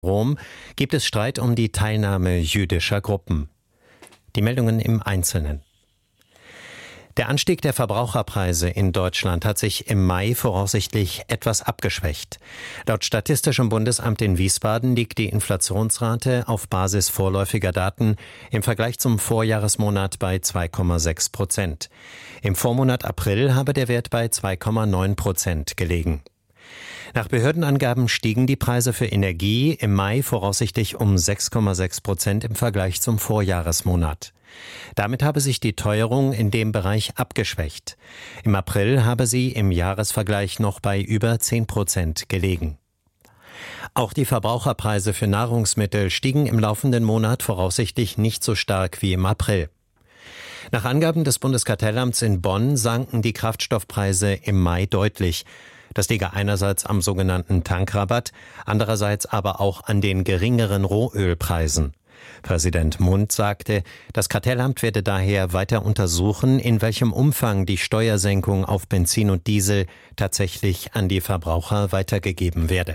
Rom gibt es Streit um die Teilnahme jüdischer Gruppen. Die Meldungen im Einzelnen. Der Anstieg der Verbraucherpreise in Deutschland hat sich im Mai voraussichtlich etwas abgeschwächt. Laut Statistischem Bundesamt in Wiesbaden liegt die Inflationsrate auf Basis vorläufiger Daten im Vergleich zum Vorjahresmonat bei 2,6%. Im Vormonat April habe der Wert bei 2,9% gelegen. Nach Behördenangaben stiegen die Preise für Energie im Mai voraussichtlich um 6,6% im Vergleich zum Vorjahresmonat. Damit habe sich die Teuerung in dem Bereich abgeschwächt. Im April habe sie im Jahresvergleich noch bei über 10% gelegen. Auch die Verbraucherpreise für Nahrungsmittel stiegen im laufenden Monat voraussichtlich nicht so stark wie im April. Nach Angaben des Bundeskartellamts in Bonn sanken die Kraftstoffpreise im Mai deutlich. Das liege einerseits am sogenannten Tankrabatt, andererseits aber auch an den geringeren Rohölpreisen. Präsident Mundt sagte, das Kartellamt werde daher weiter untersuchen, in welchem Umfang die Steuersenkung auf Benzin und Diesel tatsächlich an die Verbraucher weitergegeben werde.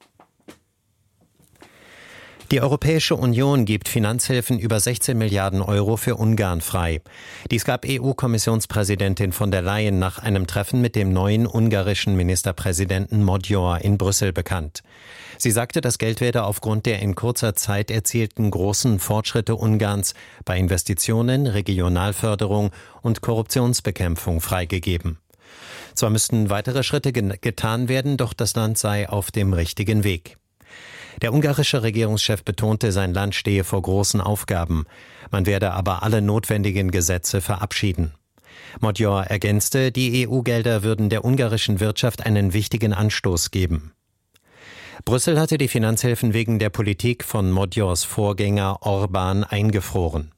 Die Europäische Union gibt Finanzhilfen über 16 Milliarden Euro für Ungarn frei. Dies gab EU-Kommissionspräsidentin von der Leyen nach einem Treffen mit dem neuen ungarischen Ministerpräsidenten Magyar in Brüssel bekannt. Sie sagte, das Geld werde aufgrund der in kurzer Zeit erzielten großen Fortschritte Ungarns bei Investitionen, Regionalförderung und Korruptionsbekämpfung freigegeben. Zwar müssten weitere Schritte getan werden, doch das Land sei auf dem richtigen Weg. Der ungarische Regierungschef betonte, sein Land stehe vor großen Aufgaben. Man werde aber alle notwendigen Gesetze verabschieden. Magyar ergänzte, die EU-Gelder würden der ungarischen Wirtschaft einen wichtigen Anstoß geben. Brüssel hatte die Finanzhilfen wegen der Politik von Magyars Vorgänger Orbán eingefroren.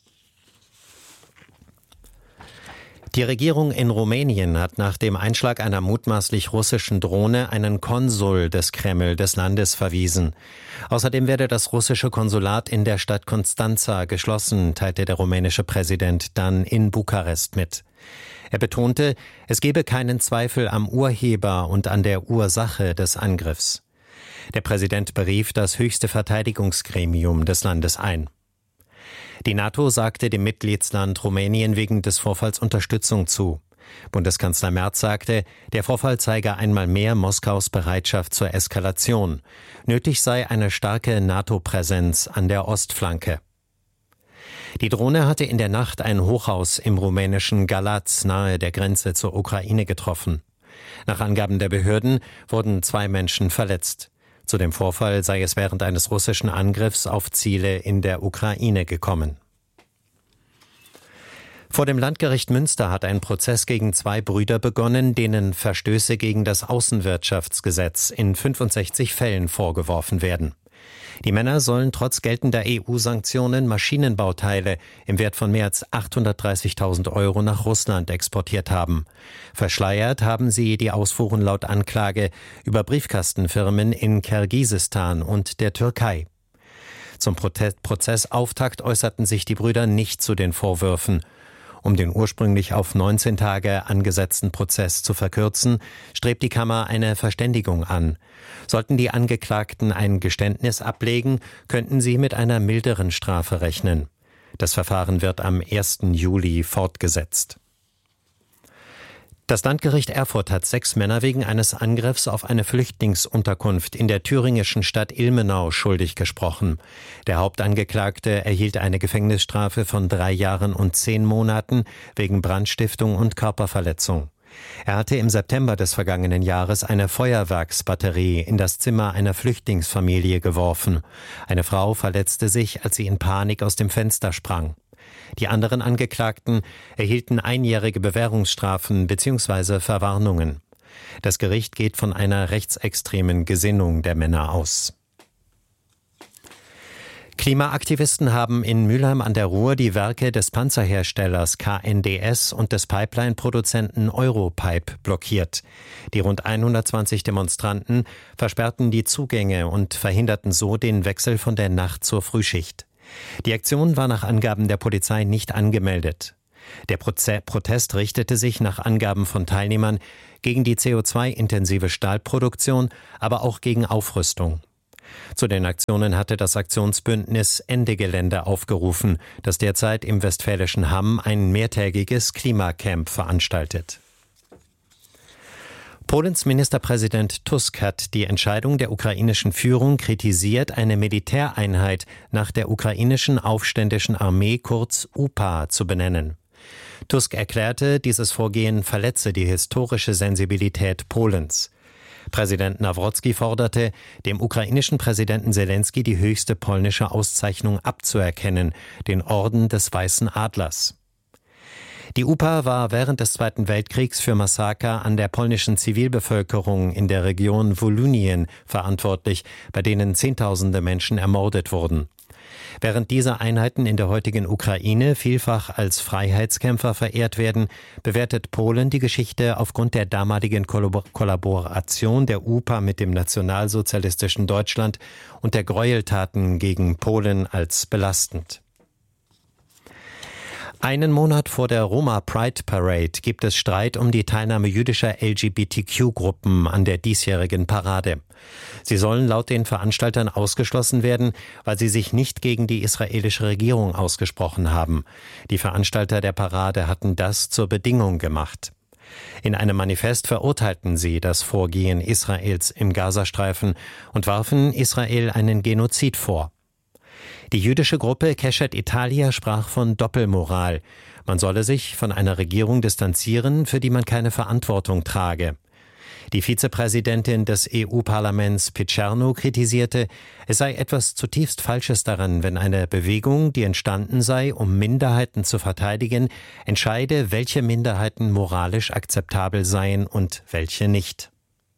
Die Regierung in Rumänien hat nach dem Einschlag einer mutmaßlich russischen Drohne einen Konsul des Kreml des Landes verwiesen. Außerdem werde das russische Konsulat in der Stadt Constanța geschlossen, teilte der rumänische Präsident dann in Bukarest mit. Er betonte, es gebe keinen Zweifel am Urheber und an der Ursache des Angriffs. Der Präsident berief das höchste Verteidigungsgremium des Landes ein. Die NATO sagte dem Mitgliedsland Rumänien wegen des Vorfalls Unterstützung zu. Bundeskanzler Merz sagte, der Vorfall zeige einmal mehr Moskaus Bereitschaft zur Eskalation. Nötig sei eine starke NATO-Präsenz an der Ostflanke. Die Drohne hatte in der Nacht ein Hochhaus im rumänischen Galați nahe der Grenze zur Ukraine getroffen. Nach Angaben der Behörden wurden 2 Menschen verletzt. Zu dem Vorfall sei es während eines russischen Angriffs auf Ziele in der Ukraine gekommen. Vor dem Landgericht Münster hat ein Prozess gegen 2 Brüder begonnen, denen Verstöße gegen das Außenwirtschaftsgesetz in 65 Fällen vorgeworfen werden. Die Männer sollen trotz geltender EU-Sanktionen Maschinenbauteile im Wert von mehr als 830.000 Euro nach Russland exportiert haben. Verschleiert haben sie die Ausfuhren laut Anklage über Briefkastenfirmen in Kirgisistan und der Türkei. Zum Prozessauftakt äußerten sich die Brüder nicht zu den Vorwürfen. Um den ursprünglich auf 19 Tage angesetzten Prozess zu verkürzen, strebt die Kammer eine Verständigung an. Sollten die Angeklagten ein Geständnis ablegen, könnten sie mit einer milderen Strafe rechnen. Das Verfahren wird am 1. Juli fortgesetzt. Das Landgericht Erfurt hat 6 Männer wegen eines Angriffs auf eine Flüchtlingsunterkunft in der thüringischen Stadt Ilmenau schuldig gesprochen. Der Hauptangeklagte erhielt eine Gefängnisstrafe von 3 Jahren und 10 Monaten wegen Brandstiftung und Körperverletzung. Er hatte im September des vergangenen Jahres eine Feuerwerksbatterie in das Zimmer einer Flüchtlingsfamilie geworfen. Eine Frau verletzte sich, als sie in Panik aus dem Fenster sprang. Die anderen Angeklagten erhielten 1-jährige Bewährungsstrafen bzw. Verwarnungen. Das Gericht geht von einer rechtsextremen Gesinnung der Männer aus. Klimaaktivisten haben in Mülheim an der Ruhr die Werke des Panzerherstellers KNDS und des Pipeline-Produzenten Europipe blockiert. Die rund 120 Demonstranten versperrten die Zugänge und verhinderten so den Wechsel von der Nacht zur Frühschicht. Die Aktion war nach Angaben der Polizei nicht angemeldet. Der Protest richtete sich nach Angaben von Teilnehmern gegen die CO2-intensive Stahlproduktion, aber auch gegen Aufrüstung. Zu den Aktionen hatte das Aktionsbündnis Ende Gelände aufgerufen, das derzeit im westfälischen Hamm ein mehrtägiges Klimacamp veranstaltet. Polens Ministerpräsident Tusk hat die Entscheidung der ukrainischen Führung kritisiert, eine Militäreinheit nach der ukrainischen Aufständischen Armee, kurz UPA, zu benennen. Tusk erklärte, dieses Vorgehen verletze die historische Sensibilität Polens. Präsident Nawrocki forderte, dem ukrainischen Präsidenten Selenskyj die höchste polnische Auszeichnung abzuerkennen, den Orden des Weißen Adlers. Die UPA war während des Zweiten Weltkriegs für Massaker an der polnischen Zivilbevölkerung in der Region Wolynien verantwortlich, bei denen Zehntausende Menschen ermordet wurden. Während diese Einheiten in der heutigen Ukraine vielfach als Freiheitskämpfer verehrt werden, bewertet Polen die Geschichte aufgrund der damaligen Kollaboration der UPA mit dem nationalsozialistischen Deutschland und der Gräueltaten gegen Polen als belastend. Einen Monat vor der Roma Pride Parade gibt es Streit um die Teilnahme jüdischer LGBTQ-Gruppen an der diesjährigen Parade. Sie sollen laut den Veranstaltern ausgeschlossen werden, weil sie sich nicht gegen die israelische Regierung ausgesprochen haben. Die Veranstalter der Parade hatten das zur Bedingung gemacht. In einem Manifest verurteilten sie das Vorgehen Israels im Gazastreifen und warfen Israel einen Genozid vor. Die jüdische Gruppe Keshet Italia sprach von Doppelmoral. Man solle sich von einer Regierung distanzieren, für die man keine Verantwortung trage. Die Vizepräsidentin des EU-Parlaments Picerno kritisierte, es sei etwas zutiefst Falsches daran, wenn eine Bewegung, die entstanden sei, um Minderheiten zu verteidigen, entscheide, welche Minderheiten moralisch akzeptabel seien und welche nicht.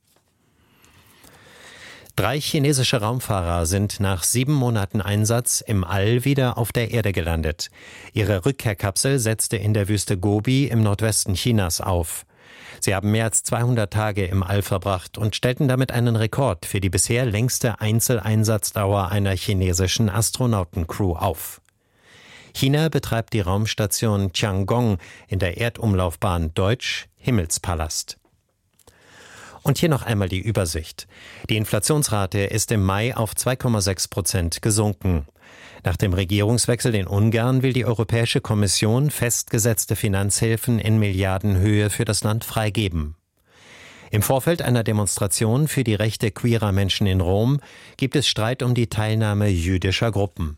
3 chinesische Raumfahrer sind nach 7 Monaten Einsatz im All wieder auf der Erde gelandet. Ihre Rückkehrkapsel setzte in der Wüste Gobi im Nordwesten Chinas auf. Sie haben mehr als 200 Tage im All verbracht und stellten damit einen Rekord für die bisher längste Einzeleinsatzdauer einer chinesischen Astronautencrew auf. China betreibt die Raumstation Tiangong in der Erdumlaufbahn, deutsch Himmelspalast. Und hier noch einmal die Übersicht. Die Inflationsrate ist im Mai auf 2,6% gesunken. Nach dem Regierungswechsel in Ungarn will die Europäische Kommission festgesetzte Finanzhilfen in Milliardenhöhe für das Land freigeben. Im Vorfeld einer Demonstration für die Rechte queerer Menschen in Rom gibt es Streit um die Teilnahme jüdischer Gruppen.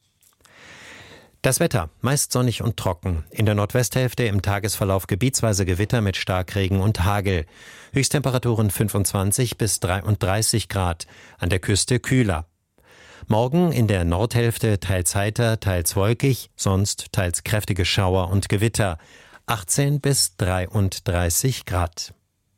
Das Wetter, meist sonnig und trocken. In der Nordwesthälfte im Tagesverlauf gebietsweise Gewitter mit Starkregen und Hagel. Höchsttemperaturen 25 bis 33 Grad, an der Küste kühler. Morgen in der Nordhälfte teils heiter, teils wolkig, sonst teils kräftige Schauer und Gewitter. 18 bis 33 Grad.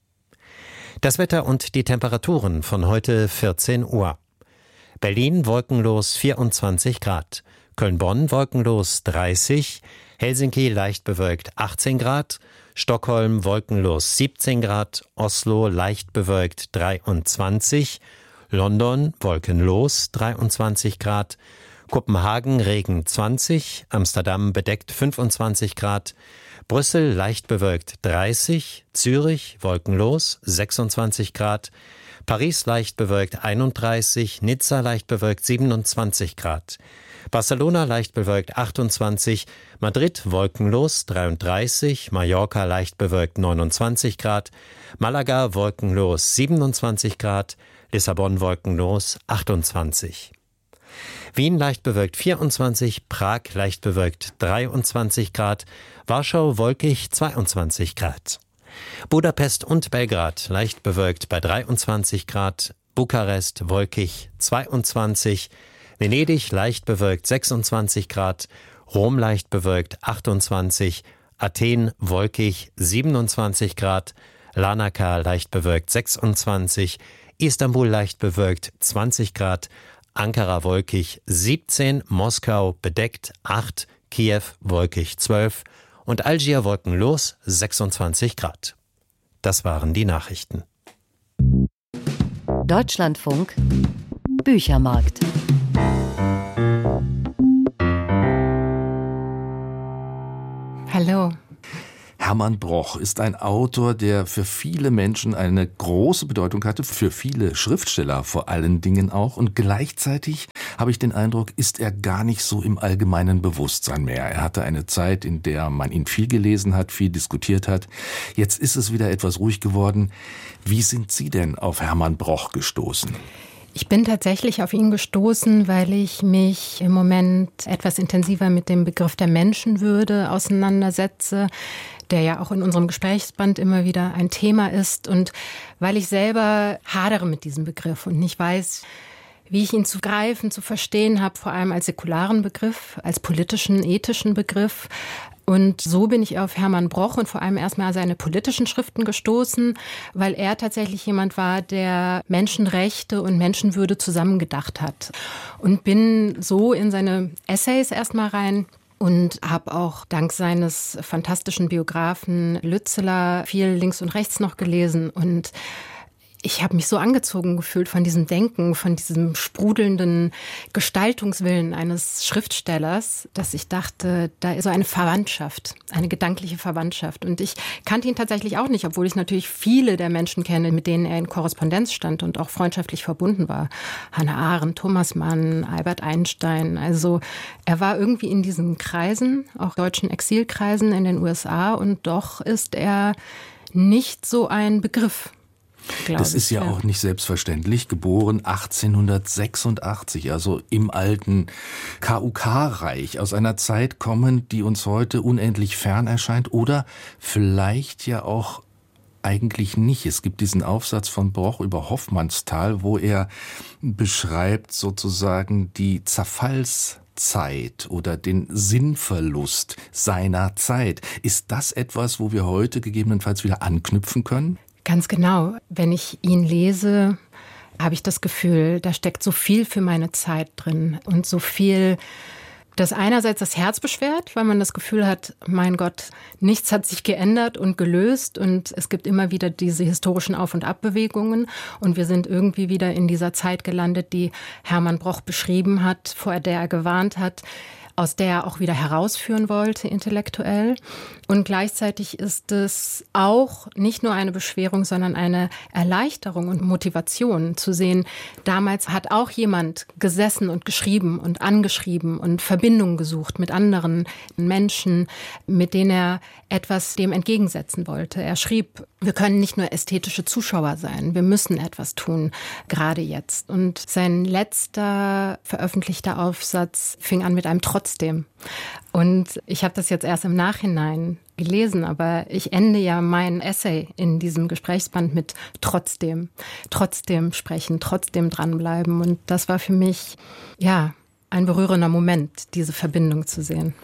Das Wetter und die Temperaturen von heute 14 Uhr. Berlin wolkenlos 24 Grad. Köln-Bonn wolkenlos 30, Helsinki leicht bewölkt 18 Grad, Stockholm wolkenlos 17 Grad, Oslo leicht bewölkt 23, London wolkenlos 23 Grad, Kopenhagen Regen 20, Amsterdam bedeckt 25 Grad, Brüssel leicht bewölkt 30, Zürich wolkenlos 26 Grad, Paris leicht bewölkt 31, Nizza leicht bewölkt 27 Grad. Barcelona leicht bewölkt 28, Madrid wolkenlos 33, Mallorca leicht bewölkt 29 Grad, Malaga wolkenlos 27 Grad, Lissabon wolkenlos 28. Wien leicht bewölkt 24, Prag leicht bewölkt 23 Grad, Warschau wolkig 22 Grad. Budapest und Belgrad leicht bewölkt bei 23 Grad, Bukarest wolkig 22, Venedig leicht bewölkt 26 Grad, Rom leicht bewölkt 28, Athen wolkig 27 Grad, Larnaca leicht bewölkt 26, Istanbul leicht bewölkt 20 Grad, Ankara wolkig 17, Moskau bedeckt 8, Kiew wolkig 12 und Algier wolkenlos 26 Grad. Das waren die Nachrichten. Deutschlandfunk Büchermarkt. Hallo. Hermann Broch ist ein Autor, der für viele Menschen eine große Bedeutung hatte, für viele Schriftsteller vor allen Dingen auch. Und gleichzeitig habe ich den Eindruck, ist er gar nicht so im allgemeinen Bewusstsein mehr. Er hatte eine Zeit, in der man ihn viel gelesen hat, viel diskutiert hat. Jetzt ist es wieder etwas ruhig geworden. Wie sind Sie denn auf Hermann Broch gestoßen? Ich bin tatsächlich auf ihn gestoßen, weil ich mich im Moment etwas intensiver mit dem Begriff der Menschenwürde auseinandersetze, der ja auch in unserem Gesprächsband immer wieder ein Thema ist. Und weil ich selber hadere mit diesem Begriff und nicht weiß, wie ich ihn zu greifen, zu verstehen habe, vor allem als säkularen Begriff, als politischen, ethischen Begriff. Und so bin ich auf Hermann Broch und vor allem erstmal seine politischen Schriften gestoßen, weil er tatsächlich jemand war, der Menschenrechte und Menschenwürde zusammengedacht hat. Und bin so in seine Essays erstmal rein und habe auch dank seines fantastischen Biografen Lützeler viel links und rechts noch gelesen. Und ich habe mich so angezogen gefühlt von diesem Denken, von diesem sprudelnden Gestaltungswillen eines Schriftstellers, dass ich dachte, da ist so eine Verwandtschaft, eine gedankliche Verwandtschaft. Und ich kannte ihn tatsächlich auch nicht, obwohl ich natürlich viele der Menschen kenne, mit denen er in Korrespondenz stand und auch freundschaftlich verbunden war. Hannah Arendt, Thomas Mann, Albert Einstein. Also er war irgendwie in diesen Kreisen, auch deutschen Exilkreisen in den USA. Und doch ist er nicht so ein Begriff. Das ist ja auch nicht selbstverständlich. Geboren 1886, also im alten KUK-Reich, aus einer Zeit kommen, die uns heute unendlich fern erscheint oder vielleicht ja auch eigentlich nicht. Es gibt diesen Aufsatz von Broch über Hoffmannsthal, wo er beschreibt sozusagen die Zerfallszeit oder den Sinnverlust seiner Zeit. Ist das etwas, wo wir heute gegebenenfalls wieder anknüpfen können? Ganz genau. Wenn ich ihn lese, habe ich das Gefühl, da steckt so viel für meine Zeit drin und so viel, das einerseits das Herz beschwert, weil man das Gefühl hat, mein Gott, nichts hat sich geändert und gelöst und es gibt immer wieder diese historischen Auf- und Abbewegungen und wir sind irgendwie wieder in dieser Zeit gelandet, die Hermann Broch beschrieben hat, vor der er gewarnt hat, aus der er auch wieder herausführen wollte, intellektuell. Und gleichzeitig ist es auch nicht nur eine Beschwerung, sondern eine Erleichterung und Motivation zu sehen. Damals hat auch jemand gesessen und geschrieben und angeschrieben und Verbindungen gesucht mit anderen Menschen, mit denen er etwas dem entgegensetzen wollte. Er schrieb, wir können nicht nur ästhetische Zuschauer sein, wir müssen etwas tun, gerade jetzt. Und sein letzter veröffentlichter Aufsatz fing an mit einem Trotzdem. Und ich habe das jetzt erst im Nachhinein gelesen, aber ich ende ja mein Essay in diesem Gesprächsband mit trotzdem sprechen, trotzdem dranbleiben. Und das war für mich, ja, ein berührender Moment, diese Verbindung zu sehen.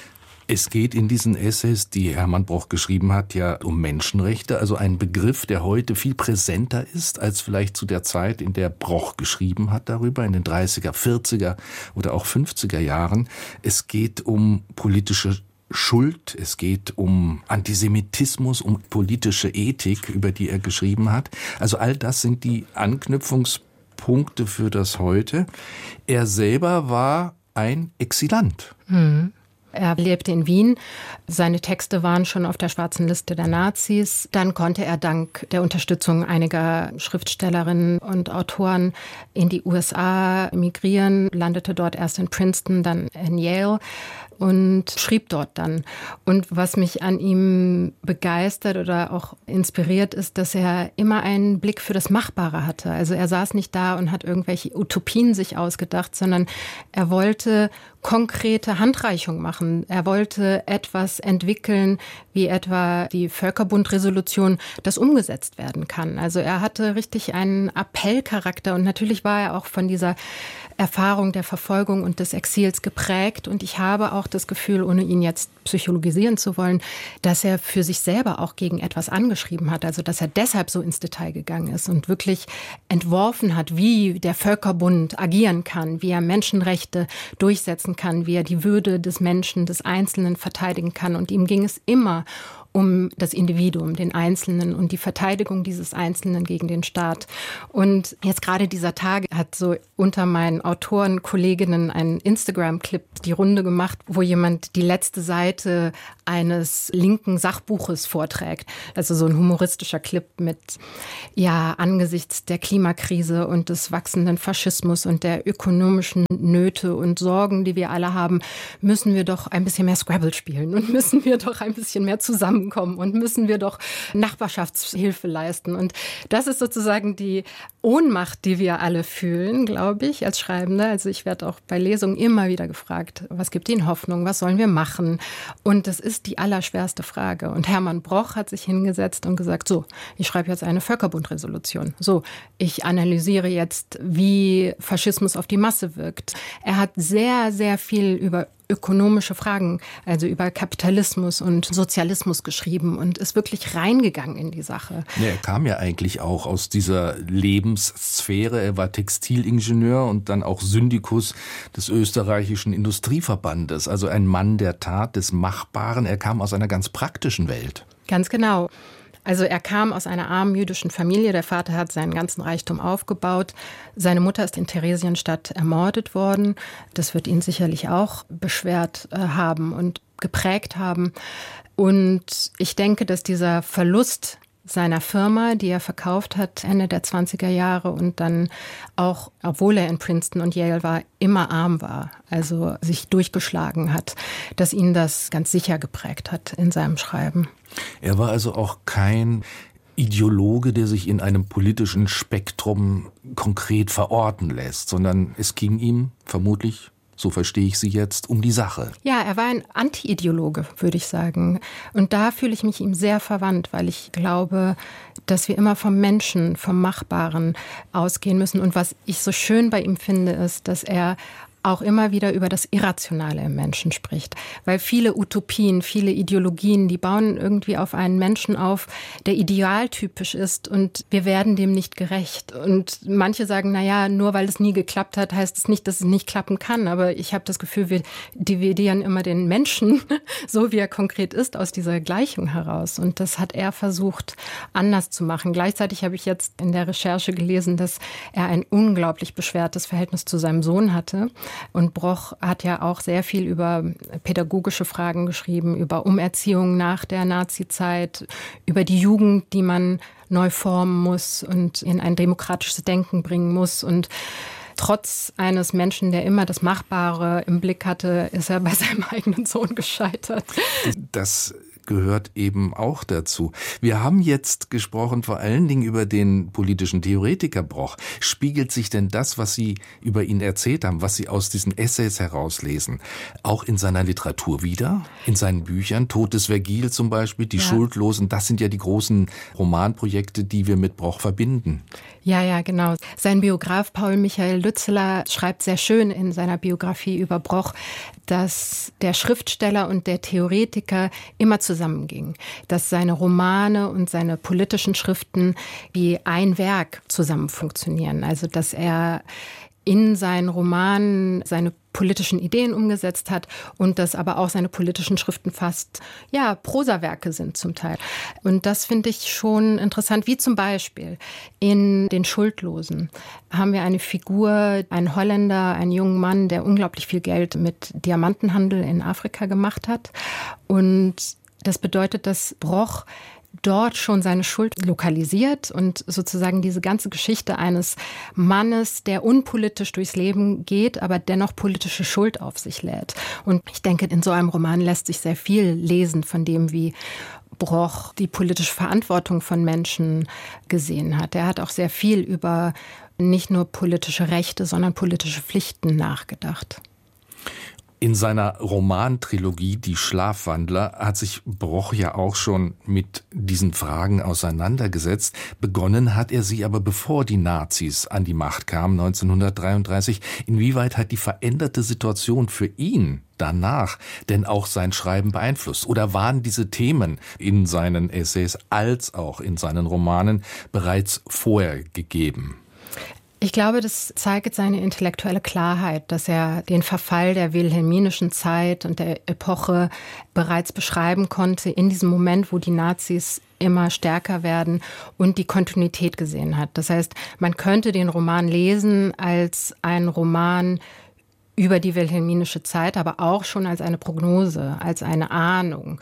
Es geht in diesen Essays, die Hermann Broch geschrieben hat, ja um Menschenrechte, also ein Begriff, der heute viel präsenter ist als vielleicht zu der Zeit, in der Broch geschrieben hat darüber, in den 30er, 40er oder auch 50er Jahren. Es geht um politische Schuld, es geht um Antisemitismus, um politische Ethik, über die er geschrieben hat. Also all das sind die Anknüpfungspunkte für das Heute. Er selber war ein Exilant. Er lebte in Wien. Seine Texte waren schon auf der schwarzen Liste der Nazis. Dann konnte er dank der Unterstützung einiger Schriftstellerinnen und Autoren in die USA emigrieren, landete dort erst in Princeton, dann in Yale und schrieb dort dann. Und was mich an ihm begeistert oder auch inspiriert, ist, dass er immer einen Blick für das Machbare hatte. Also er saß nicht da und hat irgendwelche Utopien sich ausgedacht, sondern er wollte konkrete Handreichung machen. Er wollte etwas entwickeln, wie etwa die Völkerbundresolution, das umgesetzt werden kann. Also er hatte richtig einen Appellcharakter und natürlich war er auch von dieser Erfahrung der Verfolgung und des Exils geprägt. Und ich habe auch das Gefühl, ohne ihn jetzt psychologisieren zu wollen, dass er für sich selber auch gegen etwas angeschrieben hat. Also dass er deshalb so ins Detail gegangen ist und wirklich entworfen hat, wie der Völkerbund agieren kann, wie er Menschenrechte durchsetzen kann, wie er die Würde des Menschen, des Einzelnen verteidigen kann. Und ihm ging es immer um das Individuum, den Einzelnen und die Verteidigung dieses Einzelnen gegen den Staat. Und jetzt gerade dieser Tage hat so unter meinen Autorenkolleginnen ein Instagram-Clip die Runde gemacht, wo jemand die letzte Seite eines linken Sachbuches vorträgt. Also so ein humoristischer Clip mit, ja, angesichts der Klimakrise und des wachsenden Faschismus und der ökonomischen Nöte und Sorgen, die wir alle haben, müssen wir doch ein bisschen mehr Scrabble spielen und müssen wir doch ein bisschen mehr zusammenkommen und müssen wir doch Nachbarschaftshilfe leisten. Und das ist sozusagen die Ohnmacht, die wir alle fühlen, glaube ich, als Schreibende. Also ich werde auch bei Lesungen immer wieder gefragt, was gibt Ihnen Hoffnung, was sollen wir machen? Und das ist die allerschwerste Frage. Und Hermann Broch hat sich hingesetzt und gesagt, so, ich schreibe jetzt eine Völkerbundresolution. So, ich analysiere jetzt, wie Faschismus auf die Masse wirkt. Er hat sehr, sehr viel über ökonomische Fragen, also über Kapitalismus und Sozialismus geschrieben und ist wirklich reingegangen in die Sache. Ja, er kam ja eigentlich auch aus dieser Lebenssphäre. Er war Textilingenieur und dann auch Syndikus des österreichischen Industrieverbandes. Also ein Mann der Tat, des Machbaren. Er kam aus einer ganz praktischen Welt. Ganz genau. Also er kam aus einer armen jüdischen Familie. Der Vater hat seinen ganzen Reichtum aufgebaut. Seine Mutter ist in Theresienstadt ermordet worden. Das wird ihn sicherlich auch beschwert haben und geprägt haben. Und ich denke, dass dieser Verlust seiner Firma, die er verkauft hat Ende der 20er Jahre und dann auch, obwohl er in Princeton und Yale war, immer arm war, also sich durchgeschlagen hat, dass ihn das ganz sicher geprägt hat in seinem Schreiben. Er war also auch kein Ideologe, der sich in einem politischen Spektrum konkret verorten lässt, sondern es ging ihm vermutlich, so verstehe ich Sie jetzt, um die Sache. Ja, er war ein Anti-Ideologe, würde ich sagen. Und da fühle ich mich ihm sehr verwandt, weil ich glaube, dass wir immer vom Menschen, vom Machbaren ausgehen müssen. Und was ich so schön bei ihm finde, ist, dass er auch immer wieder über das Irrationale im Menschen spricht. Weil viele Utopien, viele Ideologien, die bauen irgendwie auf einen Menschen auf, der idealtypisch ist und wir werden dem nicht gerecht. Und manche sagen, naja, nur weil es nie geklappt hat, heißt es nicht, dass es nicht klappen kann. Aber ich habe das Gefühl, wir dividieren immer den Menschen, so wie er konkret ist, aus dieser Gleichung heraus. Und das hat er versucht, anders zu machen. Gleichzeitig habe ich jetzt in der Recherche gelesen, dass er ein unglaublich beschwertes Verhältnis zu seinem Sohn hatte. Und Broch hat ja auch sehr viel über pädagogische Fragen geschrieben, über Umerziehung nach der Nazizeit, über die Jugend, die man neu formen muss und in ein demokratisches Denken bringen muss. Und trotz eines Menschen, der immer das Machbare im Blick hatte, ist er bei seinem eigenen Sohn gescheitert. Das gehört eben auch dazu. Wir haben jetzt gesprochen vor allen Dingen über den politischen Theoretiker Broch. Spiegelt sich denn das, was Sie über ihn erzählt haben, was Sie aus diesen Essays herauslesen, auch in seiner Literatur wider? In seinen Büchern? Tod des Vergil zum Beispiel, Die Schuldlosen, das sind ja die großen Romanprojekte, die wir mit Broch verbinden. Ja, genau. Sein Biograf Paul Michael Lützeler schreibt sehr schön in seiner Biografie über Broch, dass der Schriftsteller und der Theoretiker immer zusammengingen, dass seine Romane und seine politischen Schriften wie ein Werk zusammen funktionieren. Also dass er in seinen Romanen seine politischen Ideen umgesetzt hat und dass aber auch seine politischen Schriften fast, ja, Prosawerke sind zum Teil. Und das finde ich schon interessant, wie zum Beispiel in Den Schuldlosen haben wir eine Figur, einen Holländer, einen jungen Mann, der unglaublich viel Geld mit Diamantenhandel in Afrika gemacht hat. Und das bedeutet, dass Broch dort schon seine Schuld lokalisiert und sozusagen diese ganze Geschichte eines Mannes, der unpolitisch durchs Leben geht, aber dennoch politische Schuld auf sich lädt. Und ich denke, in so einem Roman lässt sich sehr viel lesen von dem, wie Broch die politische Verantwortung von Menschen gesehen hat. Er hat auch sehr viel über nicht nur politische Rechte, sondern politische Pflichten nachgedacht. In seiner Romantrilogie Die Schlafwandler hat sich Broch ja auch schon mit diesen Fragen auseinandergesetzt. Begonnen hat er sie aber bevor die Nazis an die Macht kamen, 1933. Inwieweit hat die veränderte Situation für ihn danach denn auch sein Schreiben beeinflusst? Oder waren diese Themen in seinen Essays als auch in seinen Romanen bereits vorher gegeben? Ich glaube, das zeigt seine intellektuelle Klarheit, dass er den Verfall der wilhelminischen Zeit und der Epoche bereits beschreiben konnte, in diesem Moment, wo die Nazis immer stärker werden und die Kontinuität gesehen hat. Das heißt, man könnte den Roman lesen als einen Roman über die wilhelminische Zeit, aber auch schon als eine Prognose, als eine Ahnung.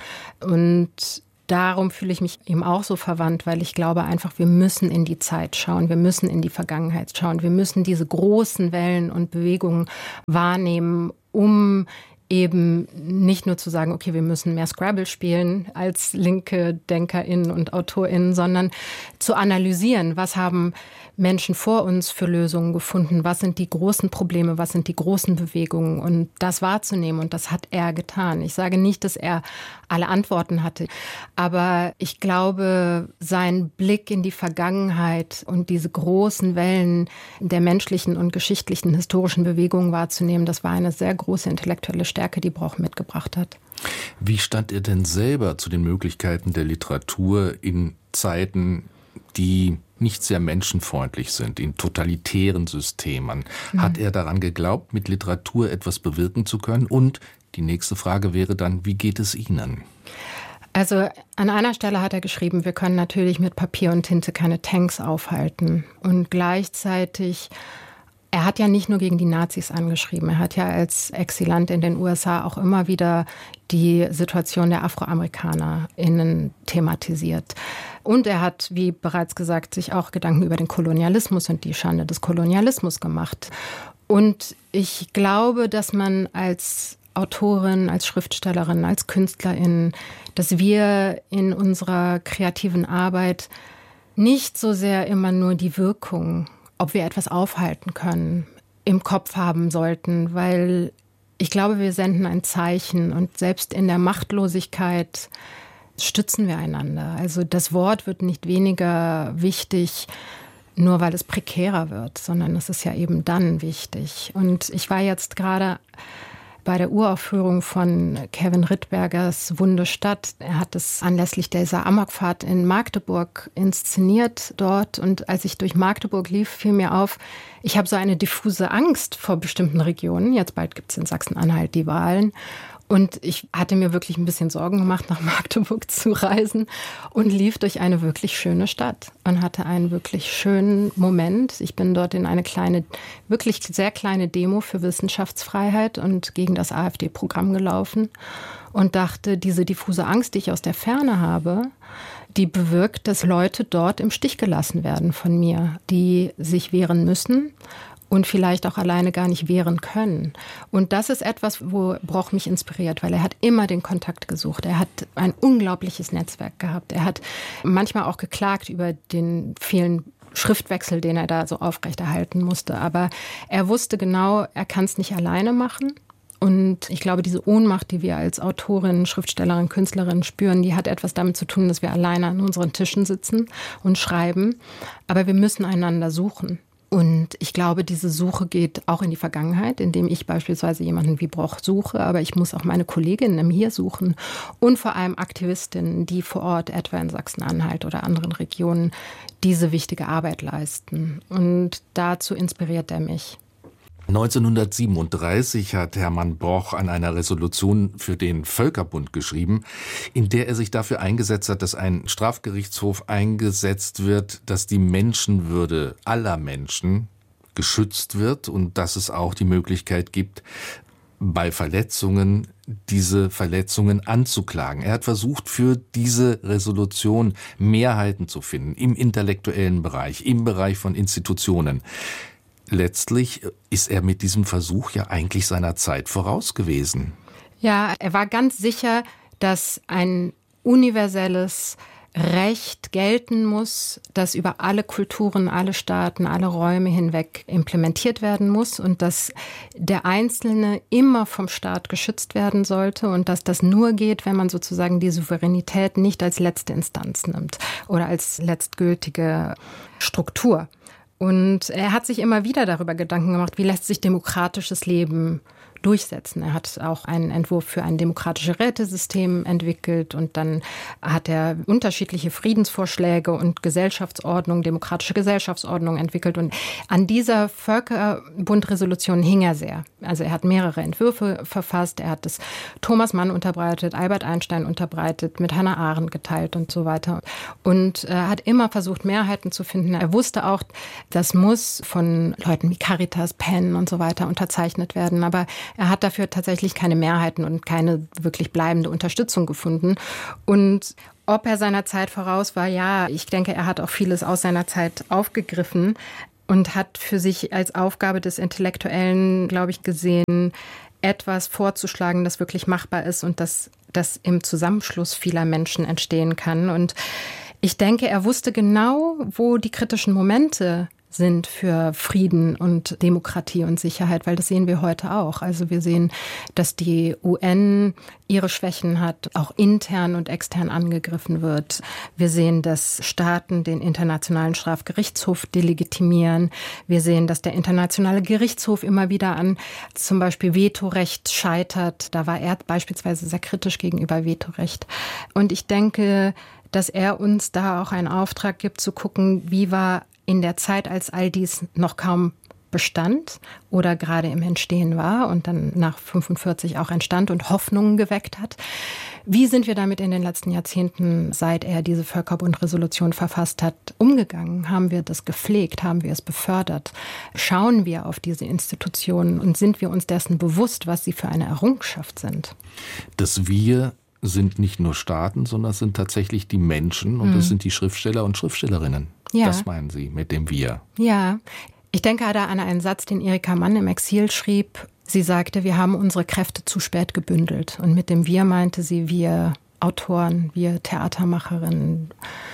Und darum fühle ich mich eben auch so verwandt, weil ich glaube einfach, wir müssen in die Zeit schauen, wir müssen in die Vergangenheit schauen, wir müssen diese großen Wellen und Bewegungen wahrnehmen, um eben nicht nur zu sagen, okay, wir müssen mehr Scrabble spielen als linke DenkerInnen und AutorInnen, sondern zu analysieren, was haben Menschen vor uns für Lösungen gefunden, was sind die großen Probleme, was sind die großen Bewegungen und das wahrzunehmen und das hat er getan. Ich sage nicht, dass er alle Antworten hatte, aber ich glaube, sein Blick in die Vergangenheit und diese großen Wellen der menschlichen und geschichtlichen historischen Bewegungen wahrzunehmen, das war eine sehr große intellektuelle Stärke, die Broch mitgebracht hat. Wie stand er denn selber zu den Möglichkeiten der Literatur in Zeiten, die nicht sehr menschenfreundlich sind, in totalitären Systemen? Hat er daran geglaubt, mit Literatur etwas bewirken zu können? Und die nächste Frage wäre dann, wie geht es Ihnen? Also an einer Stelle hat er geschrieben, wir können natürlich mit Papier und Tinte keine Tanks aufhalten. Und gleichzeitig, er hat ja nicht nur gegen die Nazis angeschrieben, er hat ja als Exilant in den USA auch immer wieder die Situation der AfroamerikanerInnen thematisiert. Und er hat, wie bereits gesagt, sich auch Gedanken über den Kolonialismus und die Schande des Kolonialismus gemacht. Und ich glaube, dass man als Autorin, als Schriftstellerin, als Künstlerin, dass wir in unserer kreativen Arbeit nicht so sehr immer nur die Wirkung, ob wir etwas aufhalten können, im Kopf haben sollten, weil ich glaube, wir senden ein Zeichen und selbst in der Machtlosigkeit stützen wir einander. Also das Wort wird nicht weniger wichtig, nur weil es prekärer wird, sondern es ist ja eben dann wichtig. Und ich war jetzt gerade bei der Uraufführung von Kevin Rittbergers Wunde Stadt. Er hat es anlässlich dieser Amokfahrt in Magdeburg inszeniert dort. Und als ich durch Magdeburg lief, fiel mir auf, ich habe so eine diffuse Angst vor bestimmten Regionen. Jetzt bald gibt es in Sachsen-Anhalt die Wahlen. Und ich hatte mir wirklich ein bisschen Sorgen gemacht, nach Magdeburg zu reisen und lief durch eine wirklich schöne Stadt und hatte einen wirklich schönen Moment. Ich bin dort in eine kleine, wirklich sehr kleine Demo für Wissenschaftsfreiheit und gegen das AfD-Programm gelaufen und dachte, diese diffuse Angst, die ich aus der Ferne habe, die bewirkt, dass Leute dort im Stich gelassen werden von mir, die sich wehren müssen und vielleicht auch alleine gar nicht wehren können. Und das ist etwas, wo Broch mich inspiriert, weil er hat immer den Kontakt gesucht. Er hat ein unglaubliches Netzwerk gehabt. Er hat manchmal auch geklagt über den vielen Schriftwechsel, den er da so aufrechterhalten musste. Aber er wusste genau, er kann es nicht alleine machen. Und ich glaube, diese Ohnmacht, die wir als Autorin, Schriftstellerin, Künstlerin spüren, die hat etwas damit zu tun, dass wir alleine an unseren Tischen sitzen und schreiben. Aber wir müssen einander suchen. Und ich glaube, diese Suche geht auch in die Vergangenheit, indem ich beispielsweise jemanden wie Broch suche, aber ich muss auch meine Kolleginnen im Hier suchen und vor allem Aktivistinnen, die vor Ort, etwa in Sachsen-Anhalt oder anderen Regionen, diese wichtige Arbeit leisten. Und dazu inspiriert er mich. 1937 hat Hermann Broch an einer Resolution für den Völkerbund geschrieben, in der er sich dafür eingesetzt hat, dass ein Strafgerichtshof eingesetzt wird, dass die Menschenwürde aller Menschen geschützt wird und dass es auch die Möglichkeit gibt, bei Verletzungen diese Verletzungen anzuklagen. Er hat versucht, für diese Resolution Mehrheiten zu finden, im intellektuellen Bereich, im Bereich von Institutionen. Letztlich ist er mit diesem Versuch ja eigentlich seiner Zeit voraus gewesen. Ja, er war ganz sicher, dass ein universelles Recht gelten muss, das über alle Kulturen, alle Staaten, alle Räume hinweg implementiert werden muss und dass der Einzelne immer vom Staat geschützt werden sollte und dass das nur geht, wenn man sozusagen die Souveränität nicht als letzte Instanz nimmt oder als letztgültige Struktur. Und er hat sich immer wieder darüber Gedanken gemacht, wie lässt sich demokratisches Leben durchsetzen. Er hat auch einen Entwurf für ein demokratisches Rätesystem entwickelt und dann hat er unterschiedliche Friedensvorschläge und demokratische Gesellschaftsordnung entwickelt. Und an dieser Völkerbund-Resolution hing er sehr. Also er hat mehrere Entwürfe verfasst, er hat es Thomas Mann unterbreitet, Albert Einstein unterbreitet, mit Hannah Arendt geteilt und so weiter. Und er hat immer versucht, Mehrheiten zu finden. Er wusste auch, das muss von Leuten wie Caritas, PEN und so weiter unterzeichnet werden. Aber er hat dafür tatsächlich keine Mehrheiten und keine wirklich bleibende Unterstützung gefunden. Und ob er seiner Zeit voraus war, ja, ich denke, er hat auch vieles aus seiner Zeit aufgegriffen und hat für sich als Aufgabe des Intellektuellen, glaube ich, gesehen, etwas vorzuschlagen, das wirklich machbar ist und das im Zusammenschluss vieler Menschen entstehen kann. Und ich denke, er wusste genau, wo die kritischen Momente sind für Frieden und Demokratie und Sicherheit, weil das sehen wir heute auch. Also wir sehen, dass die UN ihre Schwächen hat, auch intern und extern angegriffen wird. Wir sehen, dass Staaten den Internationalen Strafgerichtshof delegitimieren. Wir sehen, dass der Internationale Gerichtshof immer wieder an zum Beispiel Vetorecht scheitert. Da war er beispielsweise sehr kritisch gegenüber Vetorecht. Und ich denke, dass er uns da auch einen Auftrag gibt, zu gucken, wie war in der Zeit, als all dies noch kaum bestand oder gerade im Entstehen war und dann nach 1945 auch entstand und Hoffnungen geweckt hat. Wie sind wir damit in den letzten Jahrzehnten, seit er diese Völkerbund-Resolution verfasst hat, umgegangen? Haben wir das gepflegt? Haben wir es befördert? Schauen wir auf diese Institutionen und sind wir uns dessen bewusst, was sie für eine Errungenschaft sind? Das Wir sind nicht nur Staaten, sondern es sind tatsächlich die Menschen und das sind die Schriftsteller und Schriftstellerinnen. Ja. Das meinen Sie mit dem Wir? Ja, ich denke da an einen Satz, den Erika Mann im Exil schrieb. Sie sagte, wir haben unsere Kräfte zu spät gebündelt. Und mit dem Wir meinte sie wir Autoren, wir Theatermacherinnen.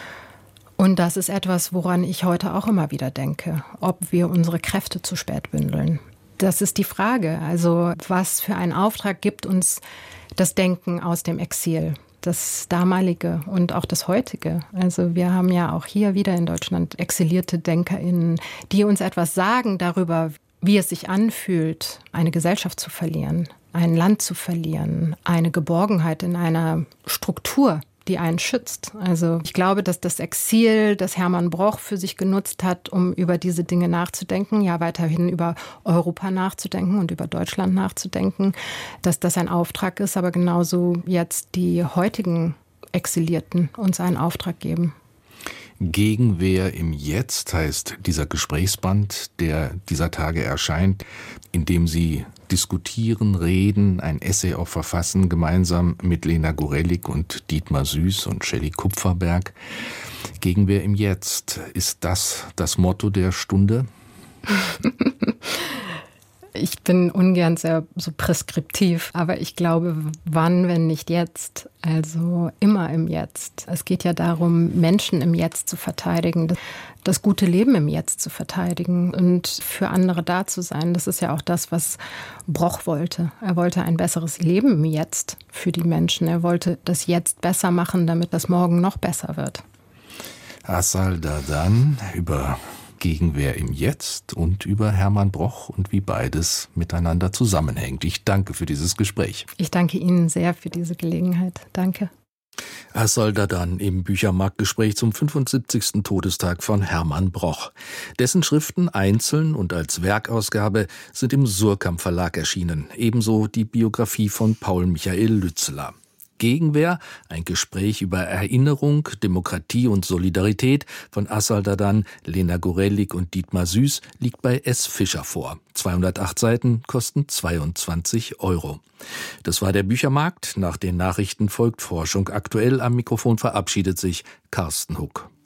Und das ist etwas, woran ich heute auch immer wieder denke, ob wir unsere Kräfte zu spät bündeln. Das ist die Frage. Also was für einen Auftrag gibt uns das Denken aus dem Exil? Das damalige und auch das heutige. Also wir haben ja auch hier wieder in Deutschland exilierte DenkerInnen, die uns etwas sagen darüber, wie es sich anfühlt, eine Gesellschaft zu verlieren, ein Land zu verlieren, eine Geborgenheit in einer Struktur, die einen schützt. Also ich glaube, dass das Exil, das Hermann Broch für sich genutzt hat, um über diese Dinge nachzudenken, ja weiterhin über Europa nachzudenken und über Deutschland nachzudenken, dass das ein Auftrag ist, aber genauso jetzt die heutigen Exilierten uns einen Auftrag geben. Gegenwehr im Jetzt heißt dieser Gesprächsband, der dieser Tage erscheint, in dem Sie diskutieren, reden, ein Essay auch verfassen, gemeinsam mit Lena Gorelik und Dietmar Süß und Shelley Kupferberg. Gegenwehr im Jetzt, ist das das Motto der Stunde? Ich bin ungern sehr so preskriptiv, aber ich glaube, wann, wenn nicht jetzt? Also immer im Jetzt. Es geht ja darum, Menschen im Jetzt zu verteidigen, das gute Leben im Jetzt zu verteidigen und für andere da zu sein. Das ist ja auch das, was Broch wollte. Er wollte ein besseres Leben im Jetzt für die Menschen. Er wollte das Jetzt besser machen, damit das Morgen noch besser wird. Asal Dadan über Gegenwehr im Jetzt und über Hermann Broch und wie beides miteinander zusammenhängt. Ich danke für dieses Gespräch. Ich danke Ihnen sehr für diese Gelegenheit. Danke. Asal Dadan im Büchermarktgespräch zum 75. Todestag von Hermann Broch. Dessen Schriften einzeln und als Werkausgabe sind im Suhrkamp Verlag erschienen. Ebenso die Biografie von Paul Michael Lützeler. Gegenwehr, ein Gespräch über Erinnerung, Demokratie und Solidarität von Asal Dadan, Lena Gorelik und Dietmar Süß liegt bei S. Fischer vor. 208 Seiten kosten 22 €. Das war der Büchermarkt. Nach den Nachrichten folgt Forschung aktuell. Am Mikrofon verabschiedet sich Carsten Huck.